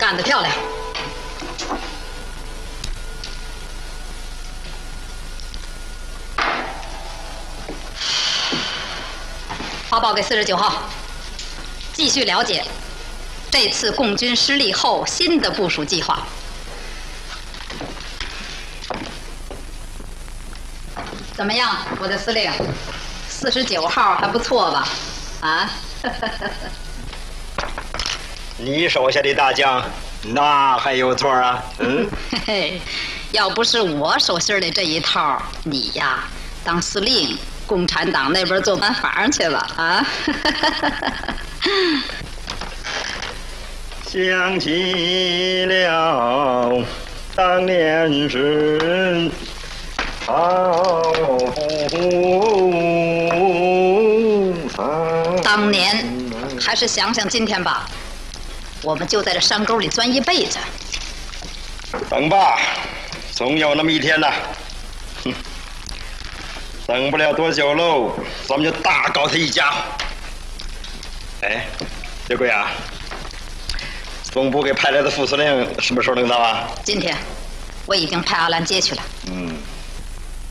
干得漂亮！发报给49号，继续了解这次共军失利后新的部署计划。怎么样，我的司令？49号还不错吧？啊？ 你手下的大将，那还有错啊？ 嘿嘿，要不是我手心里这一套，你呀，当司令，共产党那边做班房去了啊！ 想起了当年是当年，还是想想今天吧。我们就在这山沟里钻一辈子。 等吧，总有那么一天的。哼，等不了多久喽，咱们就大搞他一家。哎，刘贵啊，总部给派来的副司令什么时候能到啊？ 今天，我已经派阿兰接去了。